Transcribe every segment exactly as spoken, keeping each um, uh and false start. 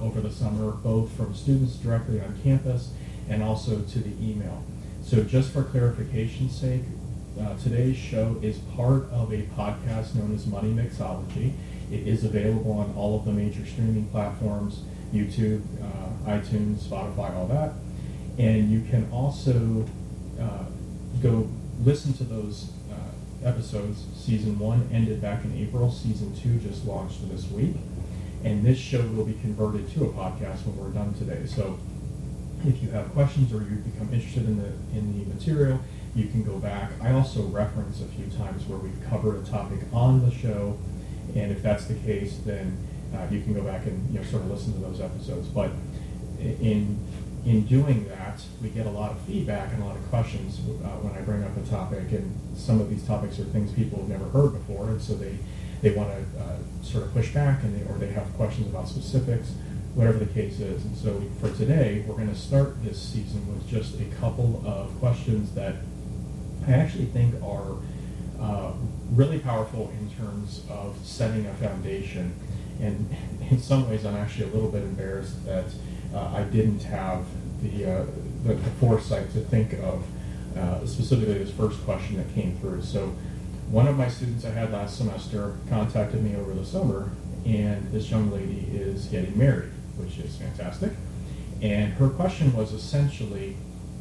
over the summer, both from students directly on campus and also to the email. So just for clarification's sake, uh, today's show is part of a podcast known as Money Mixology. It is available on all of the major streaming platforms, YouTube, uh, iTunes, Spotify, all that. And you can also uh, go listen to those uh, episodes. Season one ended back in April. Season two just launched this week. And this show will be converted to a podcast when we're done today. So if you have questions or you become interested in the in the material, you can go back. I also reference a few times where we've covered a topic on the show, and if that's the case, then uh, you can go back and you know sort of listen to those episodes. But in in doing that, we get a lot of feedback and a lot of questions uh, when I bring up a topic, and some of these topics are things people have never heard before, and so they they want to uh, sort of push back, and they, or they have questions about specifics, whatever the case is. And so for today, we're going to start this season with just a couple of questions that I actually think are uh, really powerful in terms of setting a foundation. And in some ways, I'm actually a little bit embarrassed that uh, I didn't have the, uh, the, the foresight to think of uh, specifically this first question that came through. So one of my students I had last semester contacted me over the summer, and this young lady is getting married, which is fantastic. And her question was essentially,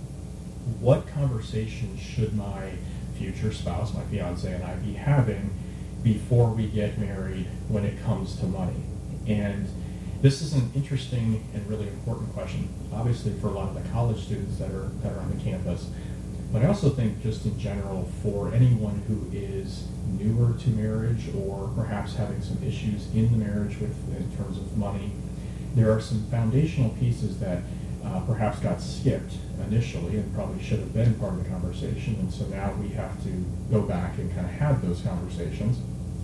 what conversation should my future spouse, my fiance, and I be having before we get married when it comes to money? And this is an interesting and really important question, obviously for a lot of the college students that are that are on the campus. But I also think just in general for anyone who is newer to marriage or perhaps having some issues in the marriage with in terms of money, there are some foundational pieces that uh, perhaps got skipped initially and probably should have been part of the conversation. And so now we have to go back and kind of have those conversations.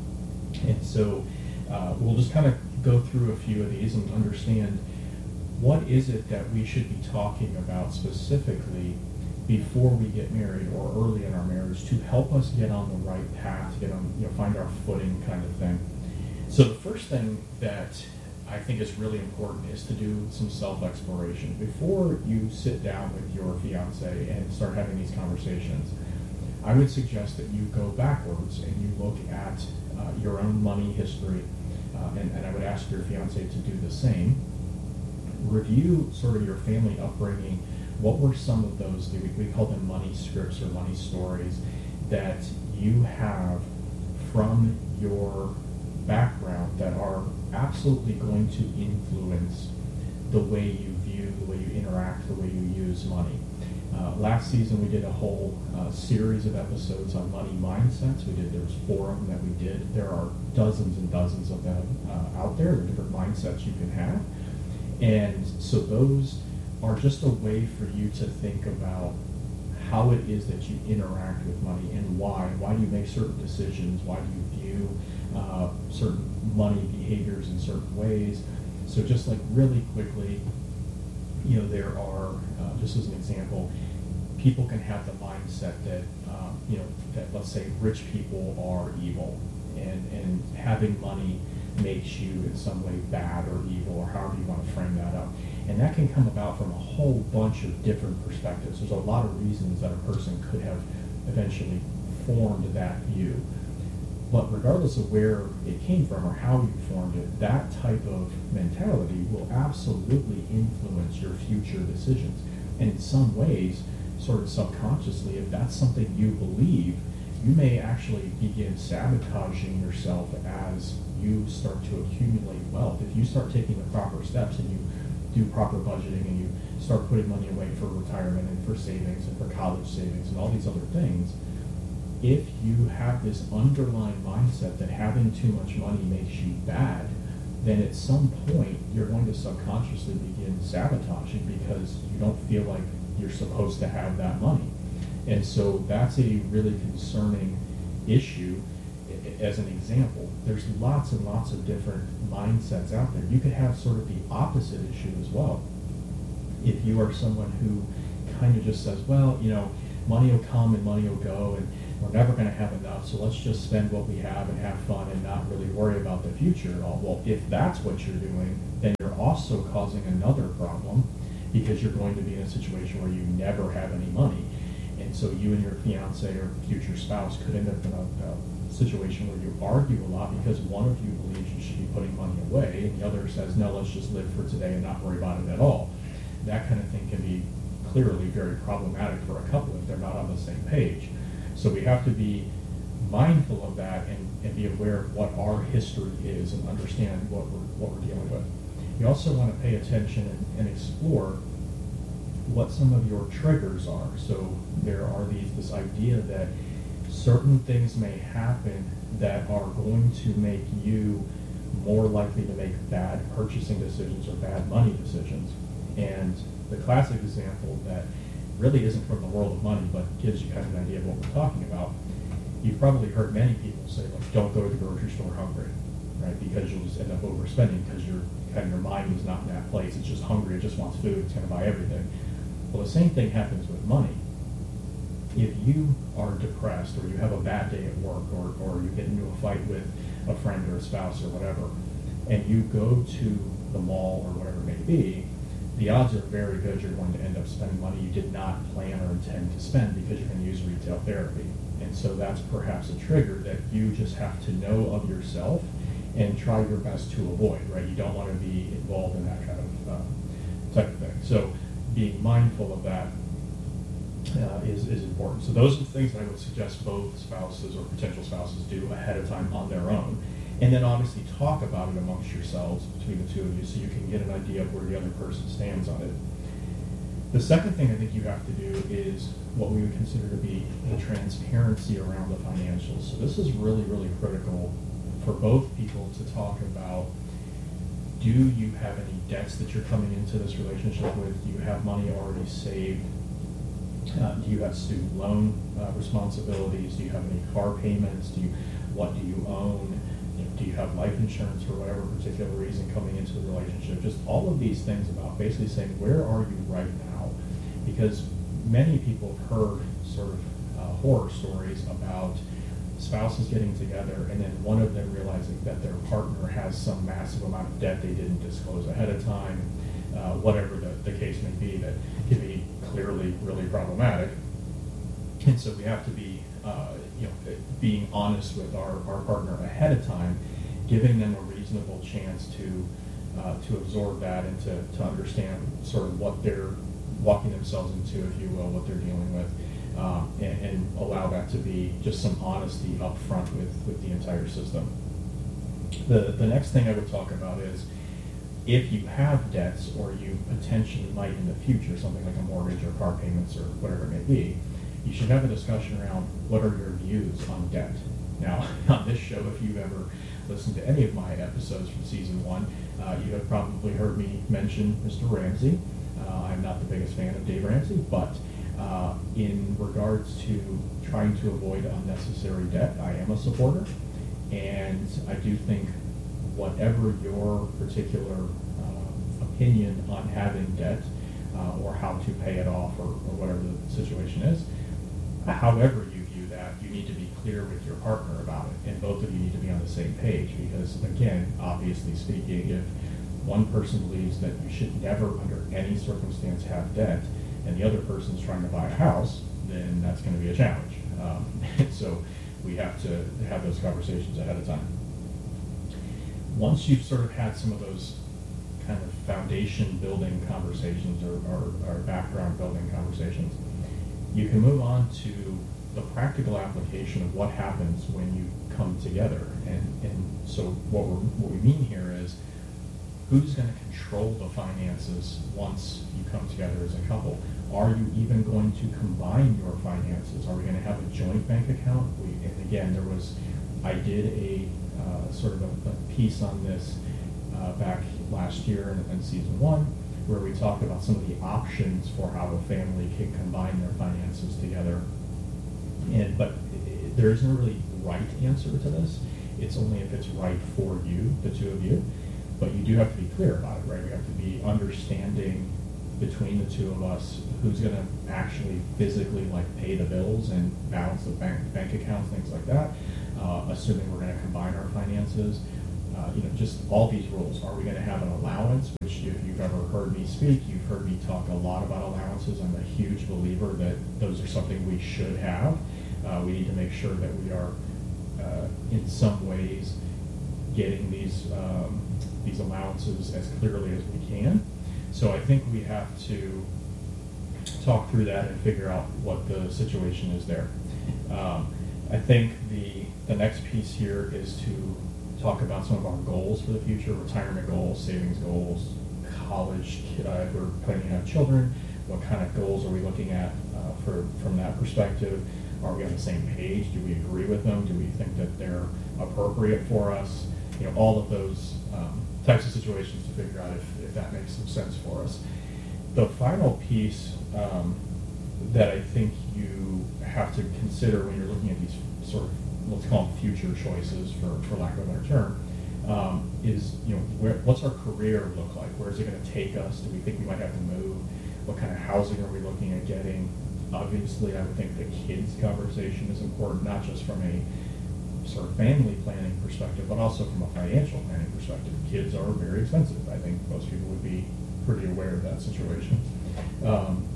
And so uh, we'll just kind of go through a few of these and understand what is it that we should be talking about specifically before we get married or early in our marriage to help us get on the right path, get on, you know, find our footing kind of thing. So the first thing that I think is really important is to do some self-exploration. Before you sit down with your fiance and start having these conversations, I would suggest that you go backwards and you look at uh, your own money history, uh, and, and I would ask your fiance to do the same. Review sort of your family upbringing. What were some of those, we, we call them money scripts or money stories, that you have from your background that are absolutely going to influence the way you view, the way you interact, the way you use money. Uh, last season we did a whole uh, series of episodes on money mindsets. We did, there was four of them that we did. There are dozens and dozens of them uh, out there, the different mindsets you can have. And so those are just a way for you to think about how it is that you interact with money and why. Why do you make certain decisions? Why do you view uh, certain money behaviors in certain ways? So just like really quickly, you know, there are, uh, just as an example, people can have the mindset that, um, you know, that let's say rich people are evil, and, and having money makes you in some way bad or evil, or however you want to frame that up. And that can come about from a whole bunch of different perspectives. There's a lot of reasons that a person could have eventually formed that view. But regardless of where it came from or how you formed it, that type of mentality will absolutely influence your future decisions. And in some ways, sort of subconsciously, if that's something you believe, you may actually begin sabotaging yourself as you start to accumulate wealth. If you start taking the proper steps and you do proper budgeting and you start putting money away for retirement and for savings and for college savings and all these other things, if you have this underlying mindset that having too much money makes you bad, then at some point you're going to subconsciously begin sabotaging because you don't feel like you're supposed to have that money. And so that's a really concerning issue. As an example, there's lots and lots of different mindsets out there. You could have sort of the opposite issue as well. If you are someone who kind of just says, well, you know, money will come and money will go, and we're never going to have enough, so let's just spend what we have and have fun and not really worry about the future at all. Well, if that's what you're doing, then you're also causing another problem, because you're going to be in a situation where you never have any money. And so you and your fiance or future spouse could end up in a, a situation where you argue a lot because one of you believes you should be putting money away and the other says, no, let's just live for today and not worry about it at all. That kind of thing can be clearly very problematic for a couple if they're not on the same page. So we have to be mindful of that and, and be aware of what our history is and understand what we're, what we're dealing with. You also want to pay attention and, and explore what some of your triggers are. So there are these this idea that certain things may happen that are going to make you more likely to make bad purchasing decisions or bad money decisions. And the classic example that really isn't from the world of money, but gives you kind of an idea of what we're talking about. You've probably heard many people say, like, don't go to the grocery store hungry, right? Because you'll just end up overspending because your kind of your mind is not in that place. It's just hungry. It just wants food. It's going to buy everything. Well, the same thing happens with money. If you are depressed or you have a bad day at work or, or you get into a fight with a friend or a spouse or whatever, and you go to the mall or whatever it may be, the odds are very good you're going to end up spending money you did not plan or intend to spend because you're going to use retail therapy. And so that's perhaps a trigger that you just have to know of yourself and try your best to avoid, right? You don't want to be involved in that kind of uh, type of thing. So being mindful of that uh, is, is important. So those are the things that I would suggest both spouses or potential spouses do ahead of time on their own. And then obviously talk about it amongst yourselves between the two of you so you can get an idea of where the other person stands on it. The second thing I think you have to do is what we would consider to be a transparency around the financials. So this is really, really critical for both people to talk about. Do you have any debts that you're coming into this relationship with? Do you have money already saved? Uh, do you have student loan uh, responsibilities? Do you have any car payments? Do you, what do you own? Do you have life insurance for whatever particular reason coming into the relationship? Just all of these things about basically saying, where are you right now? Because many people have heard sort of uh, horror stories about spouses getting together and then one of them realizing that their partner has some massive amount of debt they didn't disclose ahead of time, uh, whatever the, the case may be, that can be clearly really problematic. And so we have to be uh, you know, being honest with our, our partner ahead of time, giving them a reasonable chance to uh, to absorb that and to, to understand sort of what they're walking themselves into, if you will, what they're dealing with, um, and, and allow that to be just some honesty up front with, with the entire system. The, the next thing I would talk about is if you have debts or you potentially might in the future, something like a mortgage or car payments or whatever it may be, you should have a discussion around what are your views on debt. Now, on this show, if you've ever listened to any of my episodes from season one, uh, you have probably heard me mention Mister Ramsey. Uh, I'm not the biggest fan of Dave Ramsey, but uh, in regards to trying to avoid unnecessary debt, I am a supporter. And I do think whatever your particular uh, opinion on having debt uh, or how to pay it off or, or whatever the situation is, however you view that, you need to be clear with your partner about it, and both of you need to be on the same page because, again, obviously speaking, if one person believes that you should never, under any circumstance, have debt, and the other person's trying to buy a house, then that's going to be a challenge. Um, so we have to have those conversations ahead of time. Once you've sort of had some of those kind of foundation building conversations or, or, or background building conversations, you can move on to the practical application of what happens when you come together. And, and so what, we're, what we mean here is who's going to control the finances once you come together as a couple? Are you even going to combine your finances? Are we going to have a joint bank account? We, and again, there was, I did a uh, sort of a, a piece on this uh, back last year in, in season one, where we talked about some of the options for how a family can combine their finances together. And but it, there isn't a really right answer to this. It's only if it's right for you, the two of you. But you do have to be clear about it, right? We have to be understanding between the two of us who's going to actually physically like pay the bills and balance the bank bank accounts, things like that. Uh, assuming we're going to combine our finances, uh, you know, just all these rules. Are we going to have an allowance? Which, if you've ever heard me speak, you've heard me talk a lot about allowances. I'm a huge believer that those are something we should have. Uh, we need to make sure that we are, uh, in some ways, getting these um, these allowances as clearly as we can. So I think we have to talk through that and figure out what the situation is there. Um, I think the the next piece here is to talk about some of our goals for the future: retirement goals, savings goals, college. Uh, if we're planning to have children, what kind of goals are we looking at uh, for from that perspective? Are we on the same page? Do we agree with them? Do we think that they're appropriate for us? You know, all of those um, types of situations to figure out if, if that makes some sense for us. The final piece um, that I think you have to consider when you're looking at these sort of, let's call them future choices, for, for lack of a better term, um, is, you know, where, what's our career look like? Where is it going to take us? Do we think we might have to move? What kind of housing are we looking at getting? Obviously, I would think the kids conversation is important, not just from a sort of family planning perspective, but also from a financial planning perspective. Kids are very expensive. I think most people would be pretty aware of that situation. Um,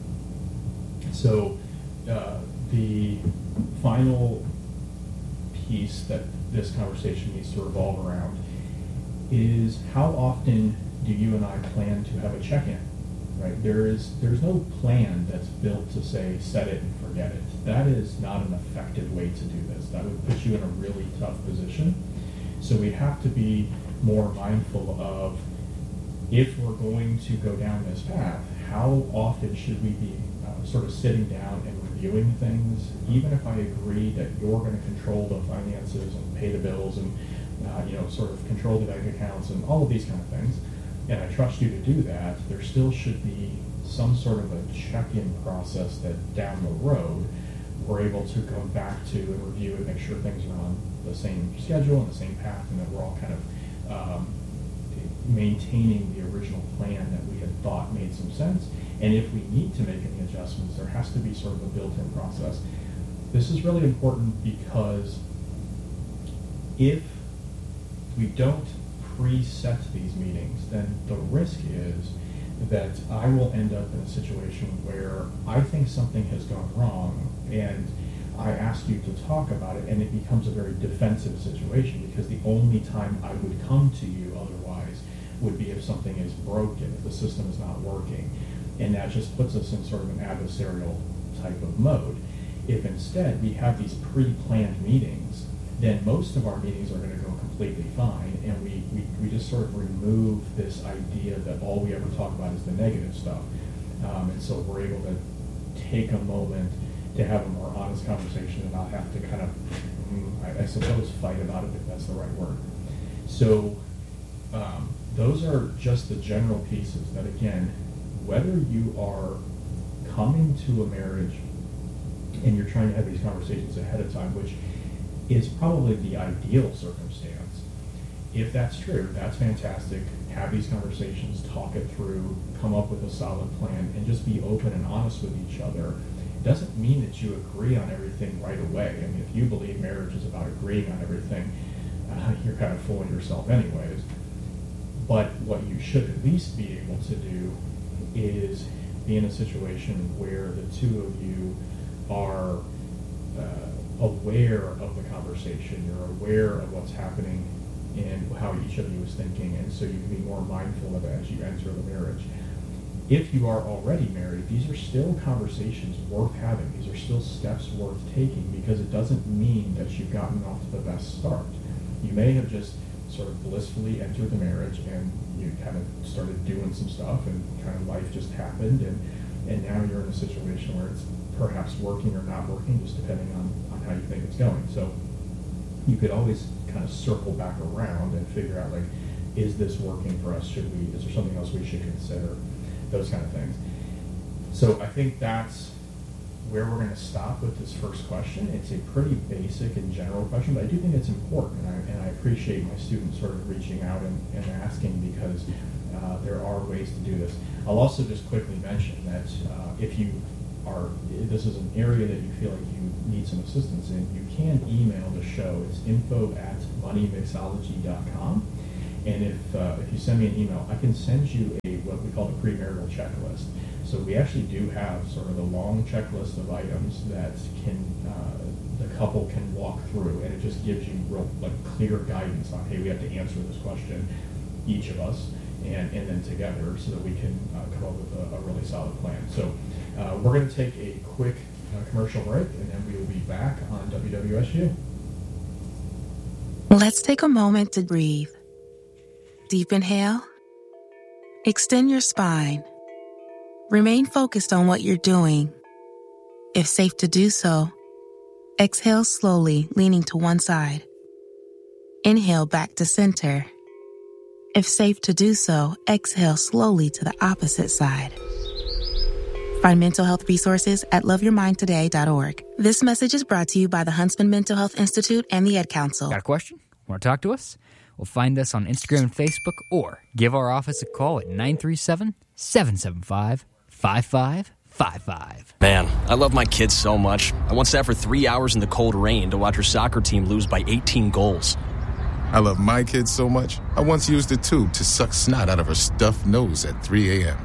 so uh, the final piece that this conversation needs to revolve around is how often do you and I plan to have a check-in? Right? There is there's no plan that's built to say set it and forget it. That is not an effective way to do this. That would put you in a really tough position. So we have to be more mindful of, if we're going to go down this path, how often should we be uh, sort of sitting down and reviewing things? Even if I agree that you're going to control the finances and pay the bills and uh, you know, sort of control the bank accounts and all of these kind of things, and I trust you to do that, there still should be some sort of a check-in process that down the road we're able to come back to and review and make sure things are on the same schedule and the same path, and that we're all kind of um, maintaining the original plan that we had thought made some sense. And if we need to make any adjustments, there has to be sort of a built-in process. This is really important because if we don't preset these meetings, then the risk is that I will end up in a situation where I think something has gone wrong and I ask you to talk about it, and it becomes a very defensive situation, because the only time I would come to you otherwise would be if something is broken, if the system is not working. And that just puts us in sort of an adversarial type of mode. If instead we have these pre-planned meetings, then most of our meetings are going to go completely fine, and we, we, we just sort of remove this idea that all we ever talk about is the negative stuff. Um, and so we're able to take a moment to have a more honest conversation and not have to kind of, mm, I, I suppose, fight about it, if that's the right word. So um, those are just the general pieces that, again, whether you are coming to a marriage and you're trying to have these conversations ahead of time, which is probably the ideal circumstance. If that's true, that's fantastic. Have these conversations, talk it through, come up with a solid plan, and just be open and honest with each other. It doesn't mean that you agree on everything right away. I mean, if you believe marriage is about agreeing on everything, uh, you're kind of fooling yourself anyways. But what you should at least be able to do is be in a situation where the two of you are uh, aware of the conversation, you're aware of what's happening and how each of you is thinking, and so you can be more mindful of it as you enter the marriage. If you are already married, these are still conversations worth having. These are still steps worth taking, because it doesn't mean that you've gotten off to the best start. You may have just sort of blissfully entered the marriage and you kind of started doing some stuff and kind of life just happened, and, and now you're in a situation where it's perhaps working or not working, just depending on, on how you think it's going. So you could always kind of circle back around and figure out, like, is this working for us? Should we, is there something else we should consider? Those kind of things. So I think that's where we're going to stop with this first question. It's a pretty basic and general question, but I do think it's important, and I, and I appreciate my students sort of reaching out and, and asking, because uh, there are ways to do this. I'll also just quickly mention that uh, if you are, if this is an area that you feel like you need some assistance in, you can email the show. It's info at money mixology dot com. And if uh, if you send me an email, I can send you a what we call the premarital checklist. So we actually do have sort of a long checklist of items that can uh, the couple can walk through, and it just gives you real like clear guidance on, hey, we have to answer this question, each of us, and, and then together, so that we can uh, come up with a, a really solid plan. So uh, we're going to take a quick uh, commercial break, and then we will be back on W W S U. Let's take a moment to breathe. Deep inhale. Extend your spine. Remain focused on what you're doing. If safe to do so, exhale slowly, leaning to one side. Inhale back to center. If safe to do so, exhale slowly to the opposite side. Find mental health resources at love your mind today dot org. This message is brought to you by the Huntsman Mental Health Institute and the Ad Council. Got a question? Want to talk to us? Well, find us on Instagram and Facebook, or give our office a call at nine three seven, seven seven five, five five five five. Man, I love my kids so much. I once sat for three hours in the cold rain to watch her soccer team lose by eighteen goals. I love my kids so much, I once used a tube to suck snot out of her stuffed nose at three a.m.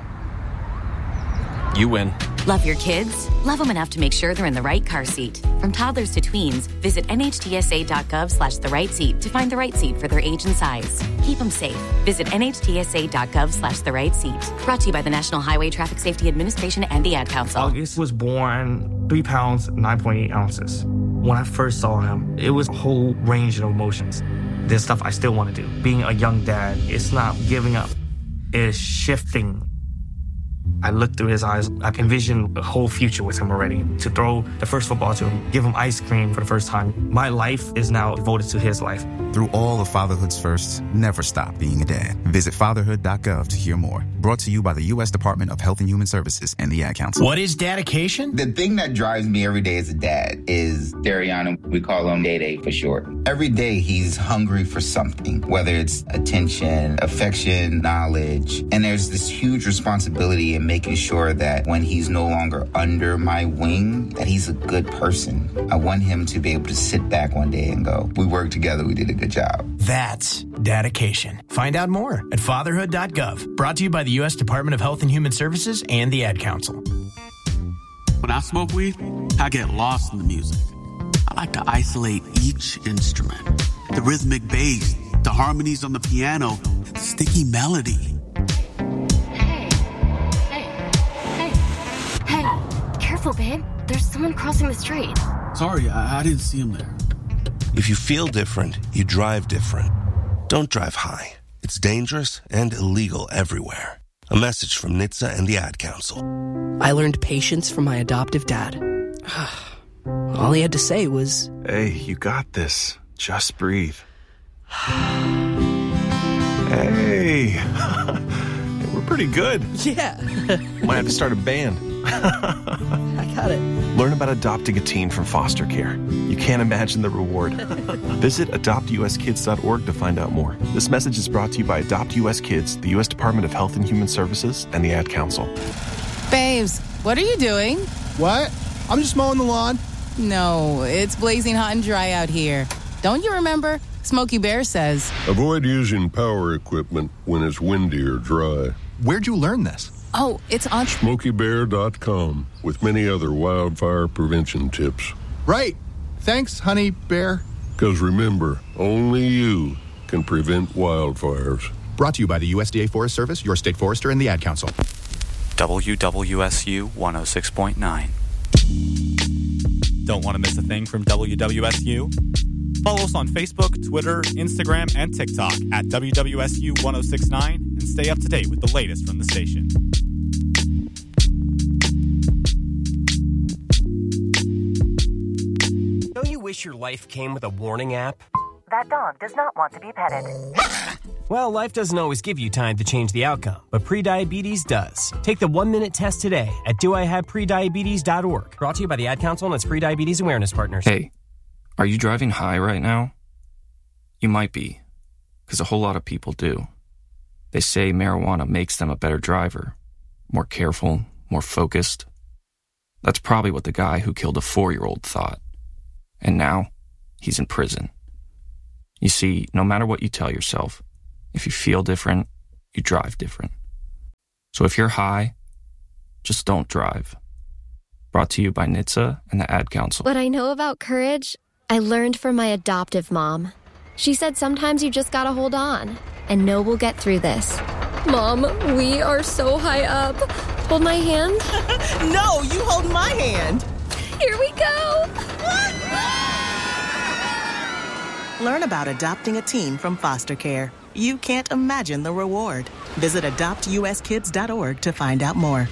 You win. Love your kids? Love them enough to make sure they're in the right car seat. From toddlers to tweens, visit N H T S A dot gov slash the right seat to find the right seat for their age and size. Keep them safe. Visit N H T S A dot gov slash the right seat. Brought to you by the National Highway Traffic Safety Administration and the Ad Council. August was born three pounds, nine point eight ounces. When I first saw him, it was a whole range of emotions. There's stuff I still want to do. Being a young dad, it's not giving up. It's shifting. I looked through his eyes. I envisioned a whole future with him already. To throw the first football to him, give him ice cream for the first time. My life is now devoted to his life. Through all of fatherhood's firsts, never stop being a dad. Visit fatherhood dot gov to hear more. Brought to you by the U S Department of Health and Human Services and the Ad Council. What is dedication? The thing that drives me every day as a dad is Dariana. We call him Day Day for short. Every day he's hungry for something, whether it's attention, affection, knowledge. And there's this huge responsibility in making sure that when he's no longer under my wing, that he's a good person. I want him to be able to sit back one day and go, we worked together, we did a good job. That's dedication. Find out more at fatherhood dot gov. Brought to you by the U S Department of Health and Human Services and the Ad Council. When I smoke weed, I get lost in the music. I like to isolate each instrument. The rhythmic bass, the harmonies on the piano, the sticky melody. Careful, babe. There's someone crossing the street. Sorry, I, I didn't see him there. If you feel different, you drive different. Don't drive high. It's dangerous and illegal everywhere. A message from N H T S A and the Ad Council. I learned patience from my adoptive dad. All he had to say was, "Hey, you got this. Just breathe." Hey, we're pretty good. Yeah. Might have to start a band. I got it. Learn about adopting a teen from foster care. You can't imagine the reward. Visit adopt U S kids dot org to find out more. This message is brought to you by Adopt U S Kids, the U S Department of Health and Human Services, and the Ad Council. Babes, what are you doing? What? I'm just mowing the lawn. No, it's blazing hot and dry out here. Don't you remember? Smokey Bear says, avoid using power equipment when it's windy or dry. Where'd you learn this? Oh, it's on smokey bear dot com with many other wildfire prevention tips. Right. Thanks, honey bear. Because remember, only you can prevent wildfires. Brought to you by the U S D A Forest Service, your state forester, and the Ad Council. W W S U one oh six point nine. Don't want to miss a thing from W W S U? Follow us on Facebook, Twitter, Instagram, and TikTok at W W S U one oh six point nine and stay up to date with the latest from the station. Don't you wish your life came with a warning app? That dog does not want to be petted. Well, life doesn't always give you time to change the outcome, but prediabetes does. Take the one-minute test today at do I have prediabetes dot org. Brought to you by the Ad Council and its prediabetes awareness partners. Hey, are you driving high right now? You might be, because a whole lot of people do. They say marijuana makes them a better driver, more careful, more focused. That's probably what the guy who killed a four-year-old thought. And now, he's in prison. You see, no matter what you tell yourself, if you feel different, you drive different. So if you're high, just don't drive. Brought to you by N H T S A and the Ad Council. What I know about courage, I learned from my adoptive mom. She said sometimes you just gotta hold on and know we'll get through this. Mom, we are so high up. Hold my hand. No, you hold my hand. Here we go. Learn about adopting a teen from foster care. You can't imagine the reward. Visit adopt u s kids dot org to find out more.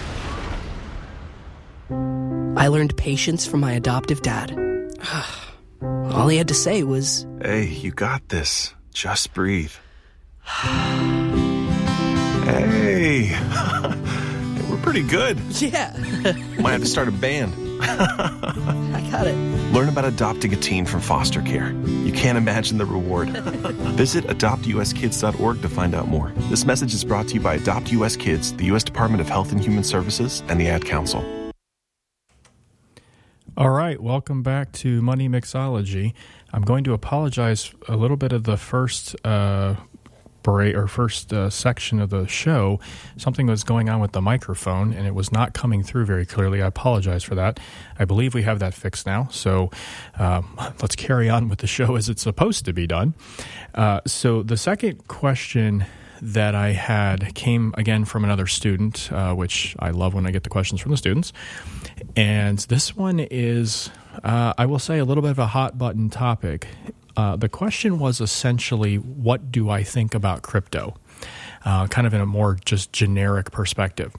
I learned patience from my adoptive dad. All he had to say was, "Hey, you got this. Just breathe." Hey, we're pretty good. Yeah. Might have to start a band. I got it. Learn about adopting a teen from foster care. You can't imagine the reward. Visit adopt u s kids dot org to find out more. This message is brought to you by Adopt U S Kids, the U S Department of Health and Human Services, and the Ad Council. All right, welcome back to Money Mixology. I'm going to apologize a little bit of the first uh, break or first uh, section of the show. Something was going on with the microphone, and it was not coming through very clearly. I apologize for that. I believe we have that fixed now, so um, let's carry on with the show as it's supposed to be done. Uh, so the second question that I had came again from another student, uh, which I love when I get the questions from the students. And this one is, uh, I will say, a little bit of a hot button topic. Uh, the question was essentially, what do I think about crypto? Uh, kind of in a more just generic perspective.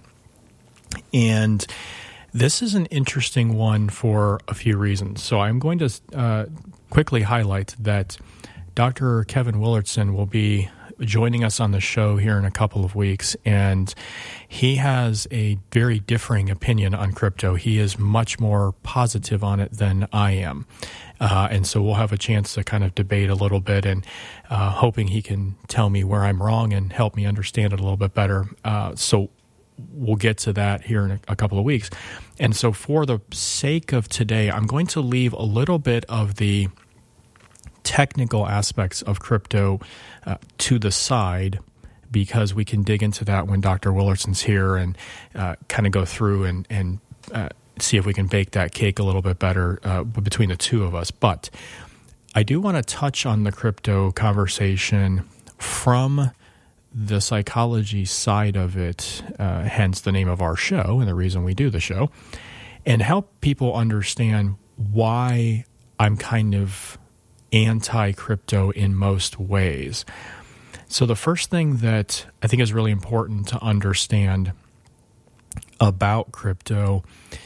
And this is an interesting one for a few reasons. So I'm going to uh, quickly highlight that Doctor Kevin Willardson will be joining us on the show here in a couple of weeks, and he has a very differing opinion on crypto. He is much more positive on it than I am, uh, and so we'll have a chance to kind of debate a little bit, and uh, hoping he can tell me where I'm wrong and help me understand it a little bit better. Uh, so we'll get to that here in a, a couple of weeks. And so for the sake of today, I'm going to leave a little bit of the technical aspects of crypto uh, to the side, because we can dig into that when Doctor Willardson's here and uh, kind of go through and, and uh, see if we can bake that cake a little bit better uh, between the two of us. But I do want to touch on the crypto conversation from the psychology side of it, uh, hence the name of our show and the reason we do the show, and help people understand why I'm kind of anti-crypto in most ways. So the first thing that I think is really important to understand about crypto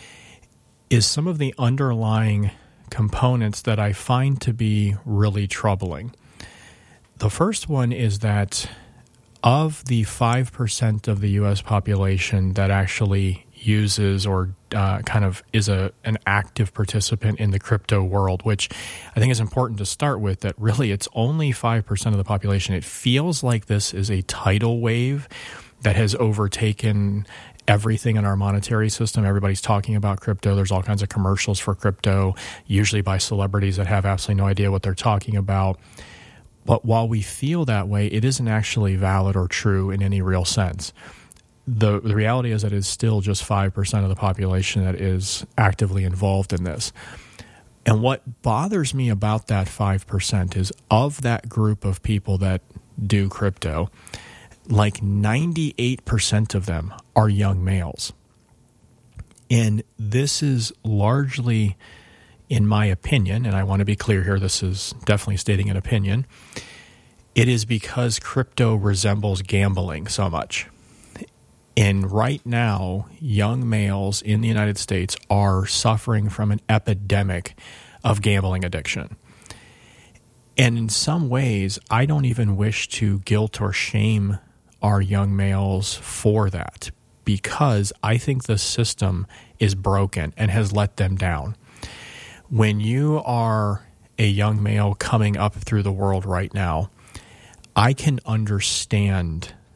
is some of the underlying components that I find to be really troubling. The first one is that of the five percent of the U S population that actually uses or uh, kind of is a an active participant in the crypto world, which I think is important to start with, that really it's only five percent of the population. It feels like this is a tidal wave that has overtaken everything in our monetary system. Everybody's talking about crypto. There's all kinds of commercials for crypto, usually by celebrities that have absolutely no idea what they're talking about. But while we feel that way, it isn't actually valid or true in any real sense. The, the reality is that it's still just five percent of the population that is actively involved in this. And what bothers me about that five percent is, of that group of people that do crypto, like ninety-eight percent of them are young males. And this is largely, in my opinion, and I want to be clear here, this is definitely stating an opinion, it is because crypto resembles gambling so much. And right now, young males in the United States are suffering from an epidemic of gambling addiction. And in some ways, I don't even wish to guilt or shame our young males for that, because I think the system is broken and has let them down. When you are a young male coming up through the world right now, I can understand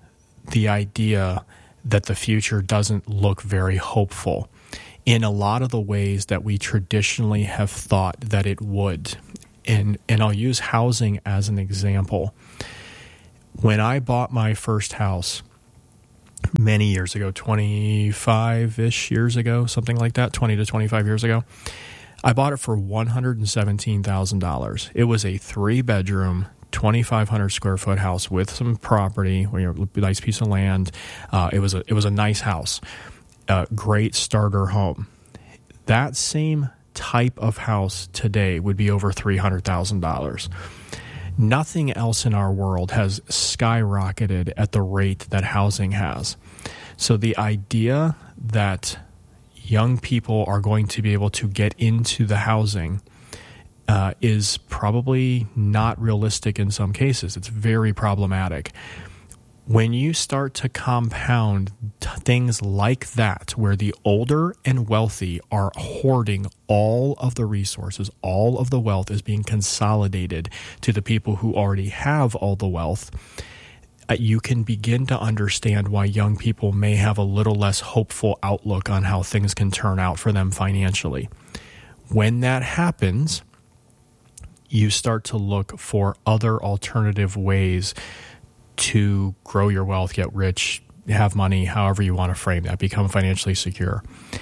the idea that the future doesn't look very hopeful in a lot of the ways that we traditionally have thought that it would. And, and I'll use housing as an example. When I bought my first house many years ago, twenty-five-ish years ago, something like that, twenty to twenty-five years ago, I bought it for one hundred seventeen thousand dollars. It was a three-bedroom, twenty-five hundred square foot house with some property, you know, a nice piece of land. Uh, it was a it was a nice house, uh, great starter home. That same type of house today would be over three hundred thousand dollars. Nothing else in our world has skyrocketed at the rate that housing has. So the idea that young people are going to be able to get into the housing uh, is probably not realistic in some cases. It's very problematic. When you start to compound t- things like that, where the older and wealthy are hoarding all of the resources, all of the wealth is being consolidated to the people who already have all the wealth, uh, you can begin to understand why young people may have a little less hopeful outlook on how things can turn out for them financially. When that happens, you start to look for other alternative ways to grow your wealth, get rich, have money, however you want to frame that, become financially secure.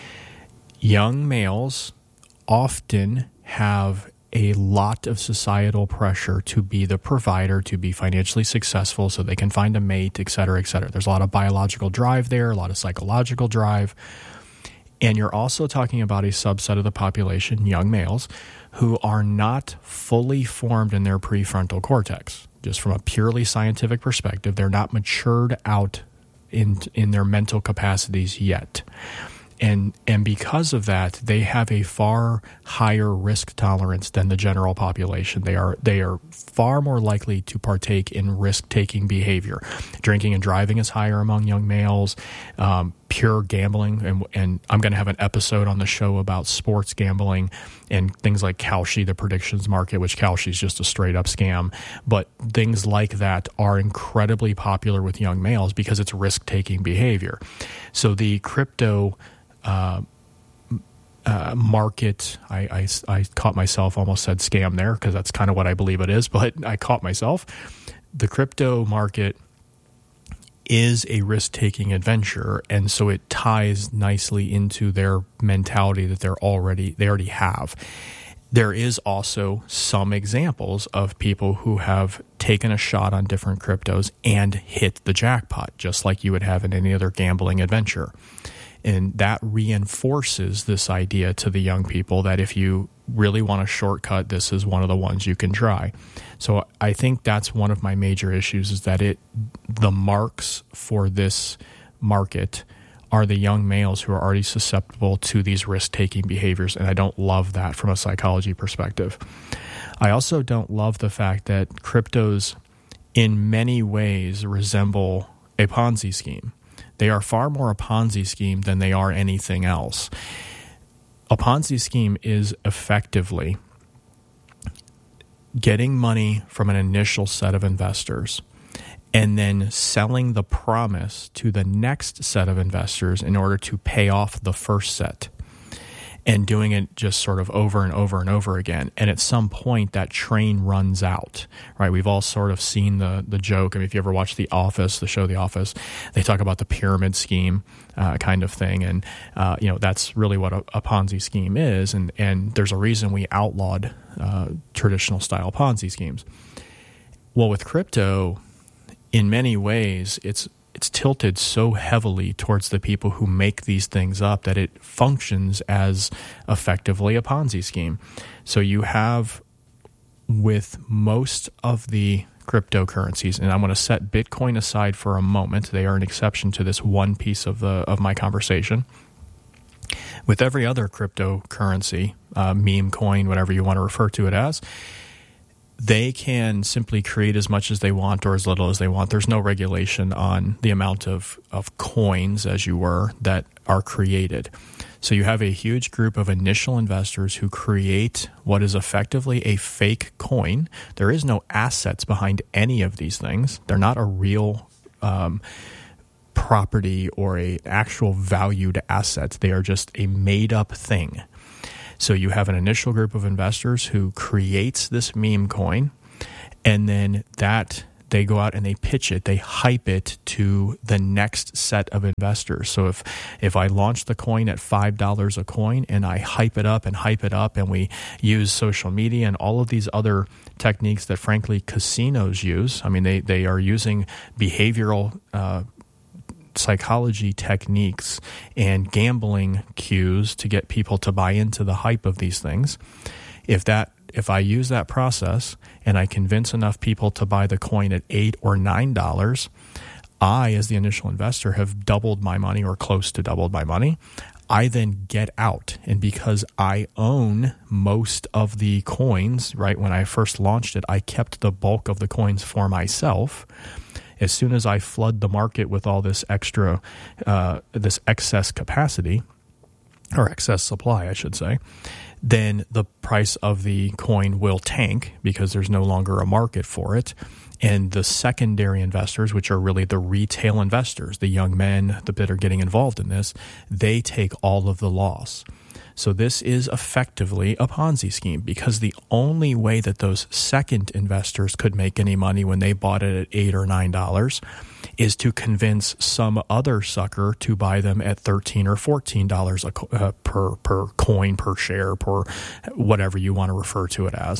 Young males often have a lot of societal pressure to be the provider, to be financially successful so they can find a mate, et cetera, et cetera. There's a lot of biological drive there, a lot of psychological drive. And you're also talking about a subset of the population, young males, who are not fully formed in their prefrontal cortex. Just from a purely scientific perspective, they're not matured out in in their mental capacities yet. And and because of that, they have a far higher risk tolerance than the general population. They are they are far more likely to partake in risk-taking behavior. Drinking and driving is higher among young males. Um, pure gambling, and and I'm going to have an episode on the show about sports gambling and things like Kalshi, the predictions market, which Kalshi is just a straight-up scam. But things like that are incredibly popular with young males because it's risk-taking behavior. So the crypto Uh, uh, market, I, I, I caught myself, almost said scam there because that's kind of what I believe it is, but I caught myself. The crypto market is a risk-taking adventure, and so it ties nicely into their mentality that they're already they already have. There is also some examples of people who have taken a shot on different cryptos and hit the jackpot, just like you would have in any other gambling adventure. And that reinforces this idea to the young people that if you really want a shortcut, this is one of the ones you can try. So I think that's one of my major issues, is that it the marks for this market are the young males who are already susceptible to these risk-taking behaviors, and I don't love that from a psychology perspective. I also don't love the fact that cryptos in many ways resemble a Ponzi scheme. They are far more a Ponzi scheme than they are anything else. A Ponzi scheme is effectively getting money from an initial set of investors and then selling the promise to the next set of investors in order to pay off the first set, and doing it just sort of over and over and over again. And at some point, that train runs out, right? We've all sort of seen the the joke. I mean, if you ever watch The Office, the show The Office, they talk about the pyramid scheme uh, kind of thing. And, uh, you know, that's really what a, a Ponzi scheme is. And, and there's a reason we outlawed uh, traditional style Ponzi schemes. Well, with crypto, in many ways, it's It's tilted so heavily towards the people who make these things up that it functions as effectively a Ponzi scheme. So you have, with most of the cryptocurrencies, and I'm going to set Bitcoin aside for a moment. They are an exception to this one piece of the of my conversation. With every other cryptocurrency, uh, meme coin, whatever you want to refer to it as, they can simply create as much as they want or as little as they want. There's no regulation on the amount of, of coins, as you were, that are created. So you have a huge group of initial investors who create what is effectively a fake coin. There is no assets behind any of these things. They're not a real um, property or a actual valued asset. They are just a made-up thing. So you have an initial group of investors who creates this meme coin, and then that they go out and they pitch it, they hype it to the next set of investors. So if if I launch the coin at five dollars a coin and I hype it up and hype it up, and we use social media and all of these other techniques that frankly casinos use, I mean, they, they are using behavioral uh, psychology techniques and gambling cues to get people to buy into the hype of these things. If that If I use that process and I convince enough people to buy the coin at eight or nine dollars, I, as the initial investor, have doubled my money or close to doubled my money. I then get out, and because I own most of the coins, right? When I first launched it, I kept the bulk of the coins for myself. As soon as I flood the market with all this extra, uh, this excess capacity, or excess supply, I should say, then the price of the coin will tank because there's no longer a market for it. And the secondary investors, which are really the retail investors, the young men that are getting involved in this, they take all of the loss. So this is effectively a Ponzi scheme, because the only way that those second investors could make any money when they bought it at eight or nine dollars is to convince some other sucker to buy them at thirteen or fourteen dollars a co- uh, per per coin, per share, per whatever you want to refer to it as.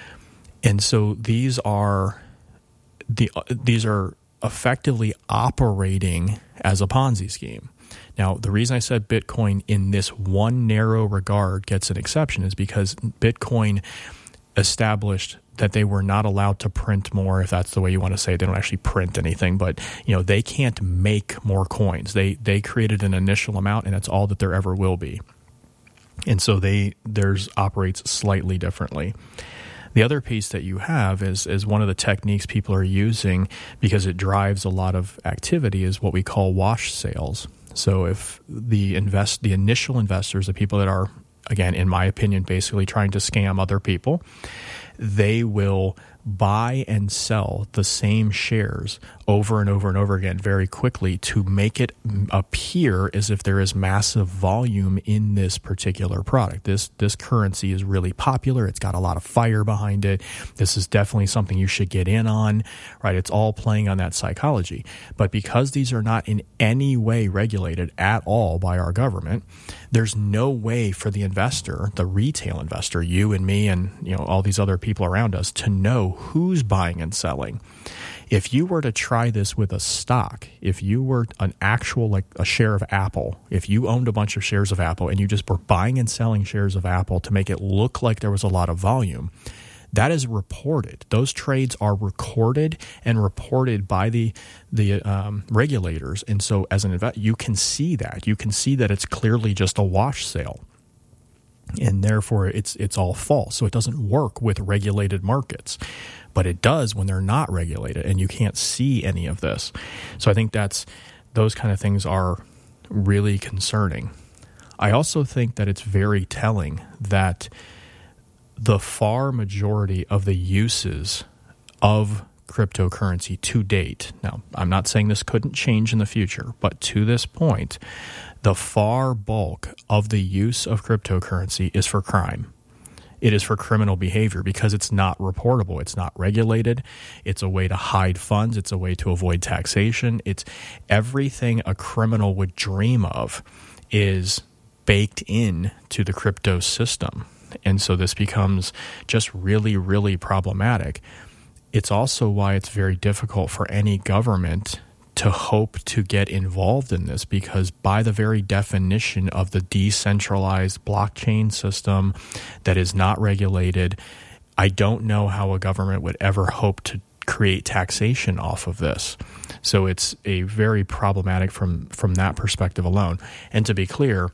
And so these are the uh, these are effectively operating as a Ponzi scheme. Now, the reason I said Bitcoin in this one narrow regard gets an exception is because Bitcoin established that they were not allowed to print more, if that's the way you want to say it. They don't actually print anything, but you know, they can't make more coins. They they created an initial amount, and that's all that there ever will be. And so they theirs operates slightly differently. The other piece that you have is is one of the techniques people are using because it drives a lot of activity is what we call wash sales. So if the invest the initial investors, the people that are, again, in my opinion, basically trying to scam other people, they will buy and sell the same shares over and over and over again very quickly to make it appear as if there is massive volume in this particular product. This this currency is really popular. It's got a lot of fire behind it. This is definitely something you should get in on, right? It's all playing on that psychology. But because these are not in any way regulated at all by our government, there's no way for the investor, the retail investor, you and me and you know all these other people around us, to know who's buying and selling. If you were to try this with a stock, if you were an actual, like a share of Apple, if you owned a bunch of shares of Apple and you just were buying and selling shares of Apple to make it look like there was a lot of volume, that is reported. Those trades are recorded and reported by the the um, regulators. And so as an investor, you can see that. You can see that it's clearly just a wash sale. And therefore, it's it's all false. So it doesn't work with regulated markets. But it does when they're not regulated, and you can't see any of this. So I think that's those kind of things are really concerning. I also think that it's very telling that the far majority of the uses of cryptocurrency to date, now I'm not saying this couldn't change in the future, but to this point, the far bulk of the use of cryptocurrency is for crime. It is for criminal behavior because it's not reportable. It's not regulated. It's a way to hide funds. It's a way to avoid taxation. It's everything a criminal would dream of is baked in to the crypto system. And so this becomes just really, really problematic. It's also why it's very difficult for any government to hope to get involved in this, because by the very definition of the decentralized blockchain system that is not regulated, I don't know how a government would ever hope to create taxation off of this. So it's a very problematic from, from that perspective alone. And to be clear,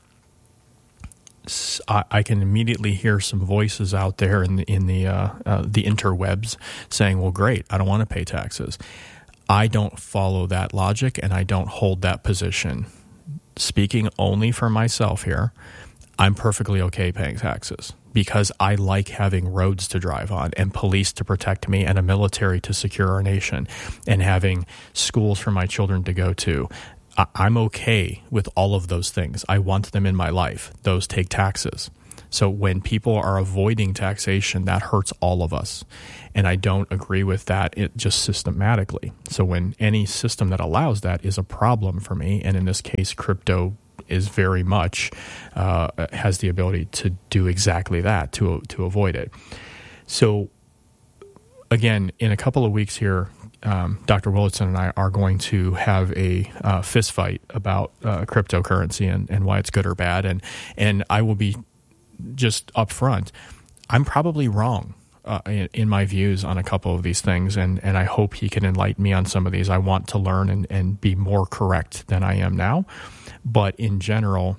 I, I can immediately hear some voices out there in the, in the, uh, uh, the interwebs saying, well, great, I don't want to pay taxes. I don't follow that logic, and I don't hold that position. Speaking only for myself here, I'm perfectly okay paying taxes because I like having roads to drive on and police to protect me and a military to secure our nation and having schools for my children to go to. I- I'm okay with all of those things. I want them in my life. Those take taxes. So when people are avoiding taxation, that hurts all of us. And I don't agree with that it just systematically. So when any system that allows that is a problem for me, and in this case, crypto is very much uh, has the ability to do exactly that, to to avoid it. So again, in a couple of weeks here, um, Doctor Willitson and I are going to have a uh, fist fight about uh, cryptocurrency and, and why it's good or bad. And, and I will be just upfront, I'm probably wrong uh, in, in my views on a couple of these things, and, and I hope he can enlighten me on some of these. I want to learn and, and be more correct than I am now. But in general,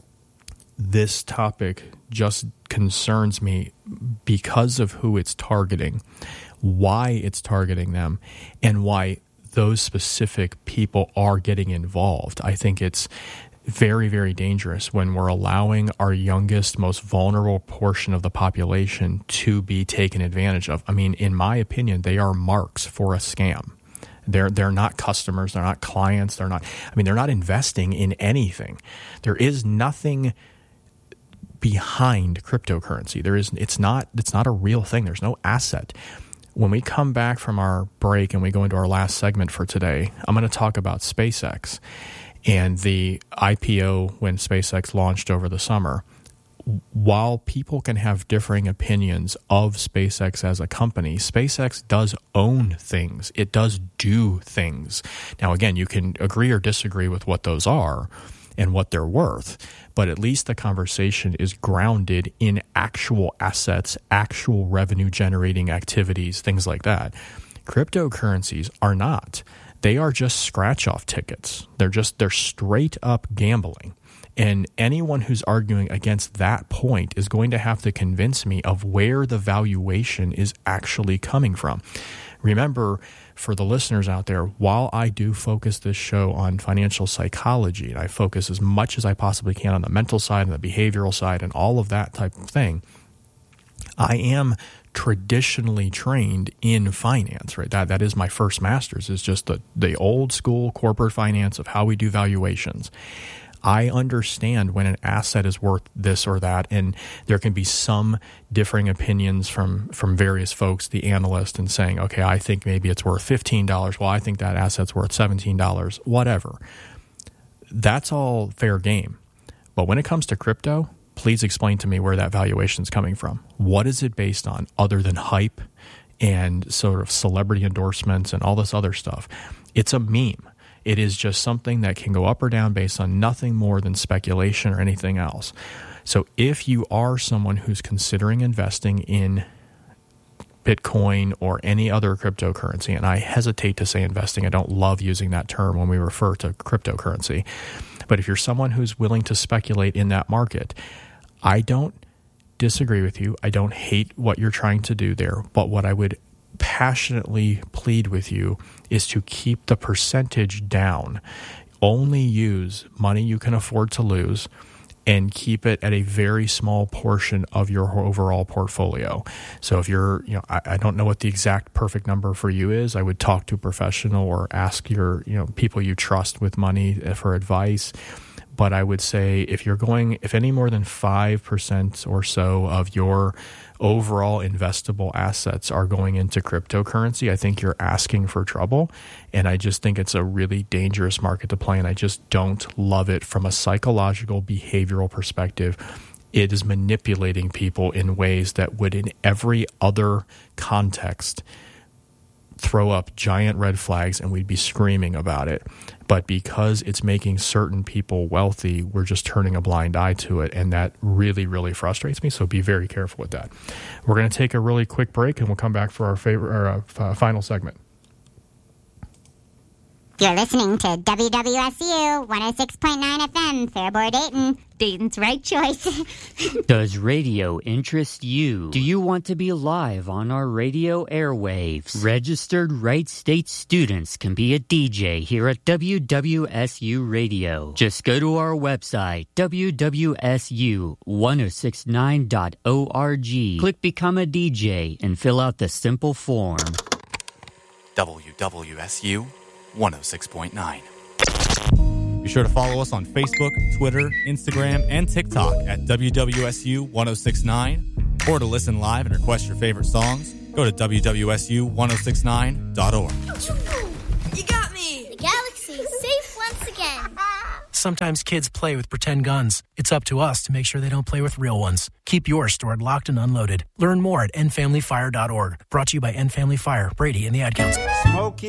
this topic just concerns me because of who it's targeting, why it's targeting them, and why those specific people are getting involved. I think it's very, very dangerous when we're allowing our youngest, most vulnerable portion of the population to be taken advantage of. I mean, in my opinion, they are marks for a scam. They're they're not customers. They're not clients. They're not. I mean, they're not investing in anything. There is nothing behind cryptocurrency. There is. It's not. It's not a real thing. There's no asset. When we come back from our break and we go into our last segment for today, I'm going to talk about SpaceX and the I P O when SpaceX launched over the summer. While people can have differing opinions of SpaceX as a company, SpaceX does own things. It does do things. Now, again, you can agree or disagree with what those are and what they're worth, but at least the conversation is grounded in actual assets, actual revenue-generating activities, things like that. Cryptocurrencies are not. They are just scratch-off tickets. They're just they're straight-up gambling. And anyone who's arguing against that point is going to have to convince me of where the valuation is actually coming from. Remember, for the listeners out there, while I do focus this show on financial psychology, and I focus as much as I possibly can on the mental side and the behavioral side and all of that type of thing, I am traditionally trained in finance, right? That that is my first master's, is just the, the old school corporate finance of how we do valuations. I understand when an asset is worth this or that, and there can be some differing opinions from, from various folks, the analyst, and saying, okay, I think maybe it's worth fifteen dollars. Well, I think that asset's worth seventeen dollars, whatever. That's all fair game. But when it comes to crypto, please explain to me where that valuation is coming from. What is it based on other than hype and sort of celebrity endorsements and all this other stuff? It's a meme. It is just something that can go up or down based on nothing more than speculation or anything else. So if you are someone who's considering investing in Bitcoin or any other cryptocurrency, and I hesitate to say investing, I don't love using that term when we refer to cryptocurrency, but if you're someone who's willing to speculate in that market, I don't disagree with you. I don't hate what you're trying to do there, but what I would passionately plead with you is to keep the percentage down. Only use money you can afford to lose and keep it at a very small portion of your overall portfolio. So if you're, you know, I, I don't know what the exact perfect number for you is. I would talk to a professional or ask your, you know, people you trust with money for advice. But I would say if you're going, if any more than five percent or so of your overall investable assets are going into cryptocurrency, I think you're asking for trouble. And I just think it's a really dangerous market to play. And I just don't love it from a psychological, behavioral perspective. It is manipulating people in ways that would, in every other context, throw up giant red flags and we'd be screaming about it. But because it's making certain people wealthy, we're just turning a blind eye to it. And that really, really frustrates me. So be very careful with that. We're going to take a really quick break and we'll come back for our favorite, our, uh, final segment. You're listening to W W S U one oh six point nine F M, Faribault, Dayton. Dayton's right choice. Does radio interest you? Do you want to be live on our radio airwaves? Registered Wright State students can be a D J here at W W S U Radio. Just go to our website, W W S U ten sixty-nine dot org. Click Become a D J and fill out the simple form. W W S U one oh six point nine. Be sure to follow us on Facebook, Twitter, Instagram, and TikTok at W W S U ten sixty-nine. Or to listen live and request your favorite songs, go to W W S U ten sixty-nine dot org. You got me! The galaxy is safe once again. Sometimes kids play with pretend guns. It's up to us to make sure they don't play with real ones. Keep yours stored locked and unloaded. Learn more at end family fire dot org. Brought to you by End Family Fire, Brady, and the Ad Council. Smokey